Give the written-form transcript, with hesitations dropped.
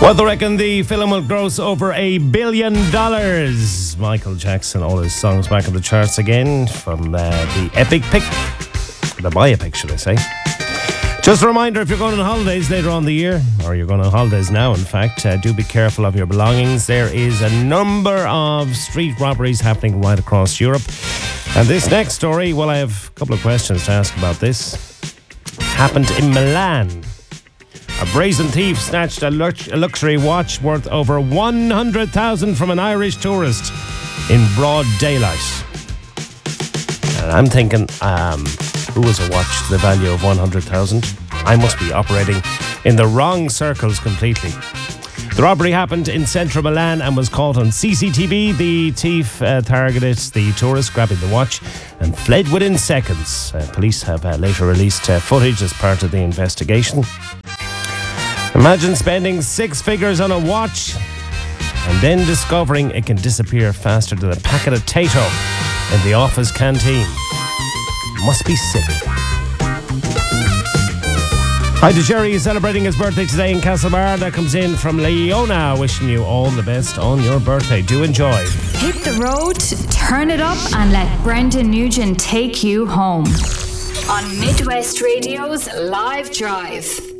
What they reckon the film will gross over $1 billion. Michael Jackson, all his songs back on the charts again from the epic pick. The biopic, should I say. Just a reminder, if you're going on holidays later on in the year, or you're going on holidays now, in fact, do be careful of your belongings. There is a number of street robberies happening right across Europe. And this next story, well, I have a couple of questions to ask about this. Happened in Milan. A brazen thief snatched a luxury watch worth over $100,000 from an Irish tourist in broad daylight. And I'm thinking, who was a watch to the value of $100,000? I must be operating in the wrong circles completely. The robbery happened in central Milan and was caught on CCTV. The thief targeted the tourist, grabbing the watch, and fled within seconds. Police have later released footage as part of the investigation. Imagine spending 6 figures on a watch and then discovering it can disappear faster than a packet of Tato in the office canteen. Must be silly. Hi to Jerry, celebrating his birthday today in Castlebar. That comes in from Leona, wishing you all the best on your birthday. Do enjoy. Hit the road, turn it up, and let Brendan Nugent take you home. On Midwest Radio's Live Drive.